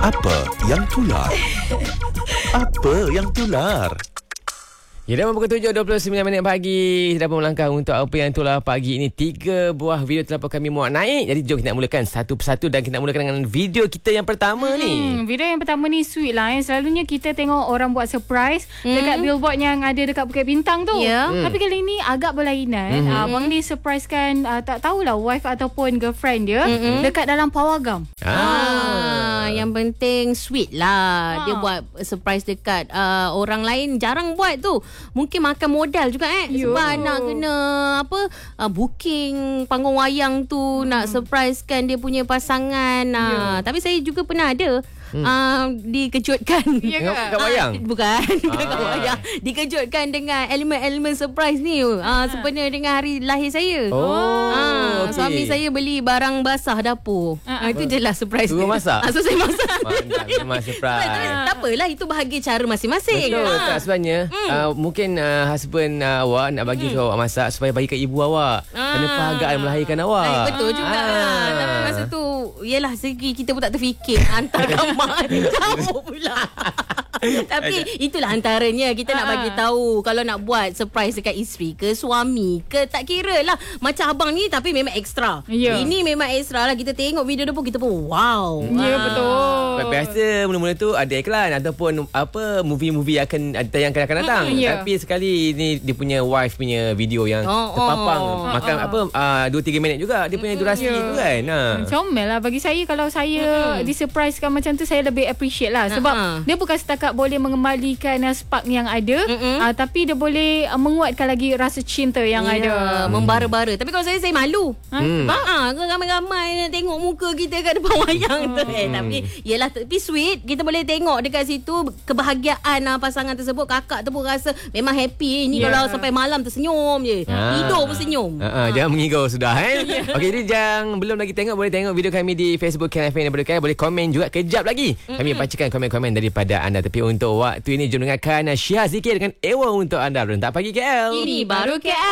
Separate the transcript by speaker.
Speaker 1: Apa yang tular? Apa yang tular?
Speaker 2: Ya, dah pukul 7.29 pagi. Kita pun melangkah untuk apa yang itulah pagi ini. 3 buah video telah kami muat naik. Jadi jom kita mulakan satu persatu. Dan kita mulakan dengan video kita yang pertama ni.
Speaker 3: Video yang pertama ni sweet lah. Selalunya kita tengok orang buat surprise dekat billboard yang ada dekat Bukit Bintang tu. Tapi kali ni agak berlainan. Abang ni surprisekan tak tahulah wife ataupun girlfriend dia dekat dalam pawagam.
Speaker 4: Yang penting sweet lah. Dia buat surprise dekat orang lain. Jarang buat tu. Mungkin makan modal juga sebab nak kena booking panggung wayang tu, nak surprisekan dia punya pasangan. Tapi saya juga pernah ada dikejutkan.
Speaker 2: Kat wayang?
Speaker 4: Bukan kat wayang. Dikejutkan dengan elemen-elemen surprise ni sebenarnya dengan hari lahir saya.
Speaker 2: Okay.
Speaker 4: Suami saya beli barang basah dapur. Itu je lah surprise.
Speaker 2: Suruh masak?
Speaker 4: So saya masak.
Speaker 2: Mantap, memang surprise.
Speaker 4: Tak apalah, itu bahagia cara masing-masing.
Speaker 2: Betul. Tak, sebenarnya mungkin husband awak nak bagi awak masak supaya bagi kat ibu awak. Kerana penghargaan melahirkan awak.
Speaker 4: Betul juga. Tapi masa tu yelah, segi kita pun tak terfikir hantarkan mak jauh pula. Tapi itulah antaranya kita nak bagi tahu kalau nak buat surprise dekat isteri ke suami ke, tak kira lah. Macam abang ni tapi memang ekstra. Ini memang ekstra lah. Kita tengok video dia pun kita pun wow.
Speaker 3: Betul.
Speaker 2: Biasa mula-mula tu ada iklan ataupun movie-movie akan tayangkan akan datang. Tapi sekali ni dia punya wife punya video yang terpapang makan 2-3 minit juga dia punya durasi tu kan.
Speaker 3: Comel lah bagi saya. Kalau saya disurprisekan macam tu, saya lebih appreciate lah. Sebab dia bukan setakat boleh mengembalikan spark yang ada, tapi dia boleh menguatkan lagi rasa cinta yang ada.
Speaker 4: Membara-bara. Tapi kalau saya malu. Sebab ramai-ramai nak tengok muka kita kat depan wayang tu. Tapi yelah, tapi sweet. Kita boleh tengok dekat situ kebahagiaan pasangan tersebut. Kakak tu pun rasa memang happy. Ni kalau sampai malam tersenyum je. Tidur pun senyum.
Speaker 2: Jangan mengigau sudah. Okey, jadi jangan belum lagi tengok, boleh tengok video kami di Facebook KFM daripada KL. Boleh komen juga kejap lagi. Kami bacakan komen-komen daripada anda. Tapi untuk waktu ini jom dengarkan Syah Zikir dengan Ewa untuk anda. Berentak pagi KL.
Speaker 4: Ini baru KL.